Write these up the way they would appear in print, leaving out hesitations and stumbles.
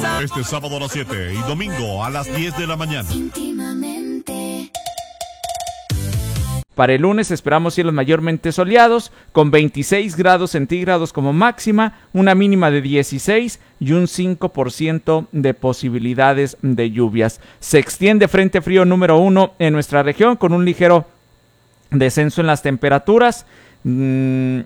Este sábado a las 7 y domingo a las 10 de la mañana. Para el lunes esperamos cielos mayormente soleados, con 26 grados centígrados como máxima, una mínima de 16 y un 5% de posibilidades de lluvias. Se extiende frente frío número 1 en nuestra región, con un ligero descenso en las temperaturas. 15,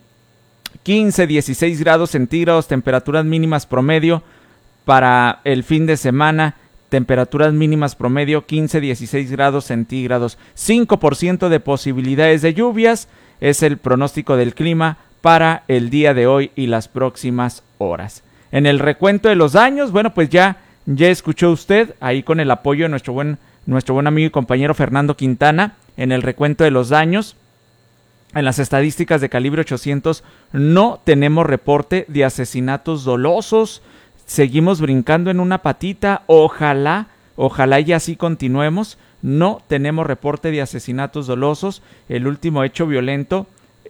16 grados centígrados, temperaturas mínimas promedio para el fin de semana. Temperaturas mínimas promedio 15, 16 grados centígrados, 5% de posibilidades de lluvias, es el pronóstico del clima para el día de hoy y las próximas horas. En el recuento de los daños, bueno, pues ya escuchó usted, ahí con el apoyo de nuestro buen amigo y compañero Fernando Quintana, en el recuento de los daños. En las estadísticas de calibre 800 no tenemos reporte de asesinatos dolosos. Seguimos brincando en una patita, ojalá y así continuemos. No tenemos reporte de asesinatos dolosos. El último hecho violento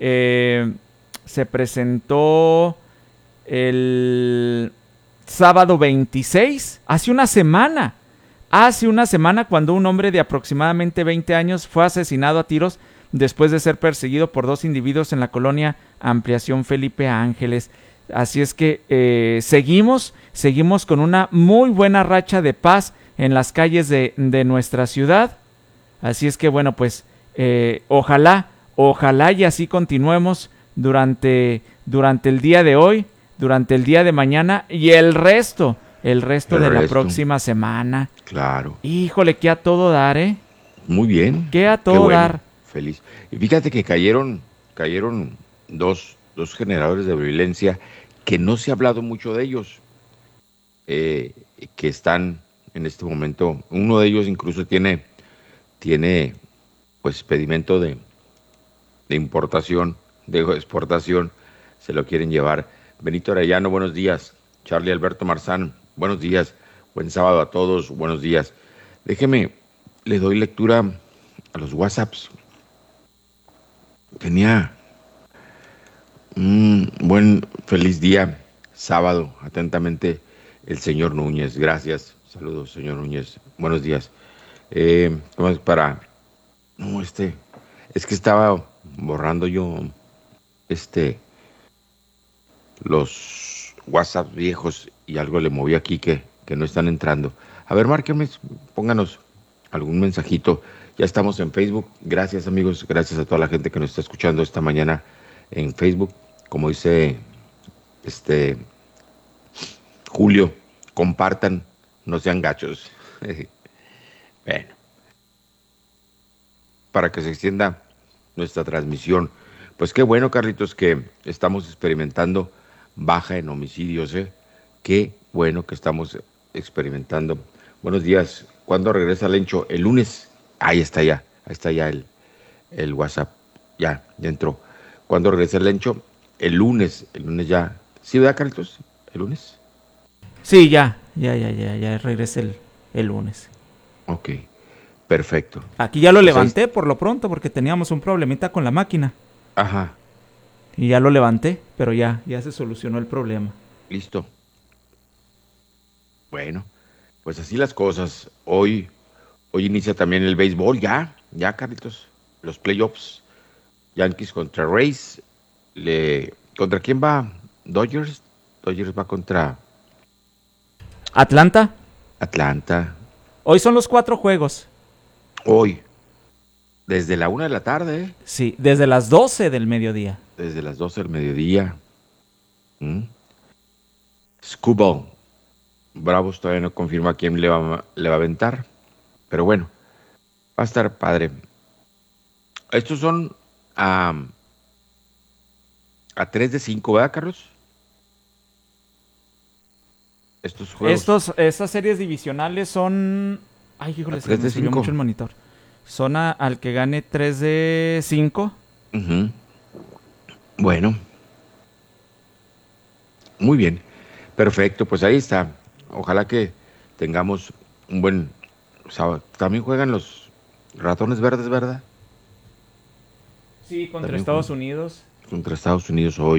se presentó el sábado 26, hace una semana cuando un hombre de aproximadamente 20 años fue asesinado a tiros después de ser perseguido por dos individuos en la colonia Ampliación Felipe Ángeles. Así es que seguimos con una muy buena racha de paz en las calles de nuestra ciudad. Así es que bueno, pues ojalá y así continuemos durante el día de hoy, durante el día de mañana y el resto de la próxima semana. Claro. Híjole, que a todo dar, ¿eh? Muy bien. Que a todo dar. Feliz. Y fíjate que cayeron dos generadores de violencia que no se ha hablado mucho de ellos, que están en este momento. Uno de ellos incluso tiene pues pedimento de importación, de exportación, se lo quieren llevar. Benito Arellano, buenos días. Charlie Alberto Marzán, buenos días. Buen sábado a todos, buenos días. Déjeme, le doy lectura a los WhatsApps. Tenía buen feliz día, sábado, atentamente, el señor Núñez. Gracias, saludos, señor Núñez, buenos días. ¿Cómo es para...? No, es que estaba borrando yo, los WhatsApp viejos y algo le moví aquí que no están entrando. A ver, márquenme, pónganos algún mensajito. Ya estamos en Facebook. Gracias, amigos, gracias a toda la gente que nos está escuchando esta mañana en Facebook. Como dice Julio, compartan, no sean gachos. Bueno, para que se extienda nuestra transmisión. Pues qué bueno, Carlitos, que estamos experimentando baja en homicidios, ¿eh? Qué bueno que estamos experimentando. Buenos días. ¿Cuándo regresa Lencho? El lunes. Ahí está ya el WhatsApp. Ya entró. ¿Cuándo regresa el Lencho? El lunes ya. ¿Sí, verdad, Carlitos? ¿El lunes? Sí, ya regresa el lunes. Ok, perfecto. Aquí ya lo levanté por lo pronto porque teníamos un problemita con la máquina. Ajá. Y ya lo levanté, pero ya se solucionó el problema. Listo. Bueno, pues así las cosas. Hoy inicia también el béisbol, ya, Carlitos. Los playoffs. Yankees contra Rays. ¿Contra quién va? Dodgers. Dodgers va contra Atlanta. Hoy son los 4 juegos. Hoy. Desde la 1 de la tarde, ¿eh? Sí, desde las 12 del mediodía. Desde las 12 del mediodía. Scuball. Bravos todavía no confirma quién le va a aventar. Pero bueno, va a estar padre. Estos son a 3 de 5, ¿verdad, Carlos? Estos juegos. Estas series divisionales son... Ay, híjole, se me subió mucho el monitor. Son al que gane 3 de 5. Uh-huh. Bueno. Muy bien. Perfecto, pues ahí está. Ojalá que tengamos un buen sábado. También juegan los Ratones Verdes, ¿verdad? Sí, contra Estados Unidos. Contra Estados Unidos hoy.